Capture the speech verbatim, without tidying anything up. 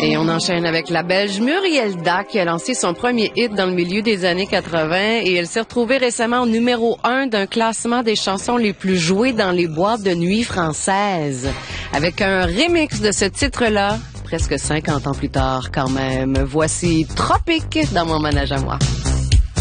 Et on enchaîne avec la Belge Murielda qui a lancé son premier hit dans le milieu des années quatre-vingt et elle s'est retrouvée récemment au numéro un d'un classement des chansons les plus jouées dans les boîtes de nuit françaises. Avec un remix de ce titre-là, presque cinquante ans plus tard quand même. Voici Tropique dans mon manège à moi.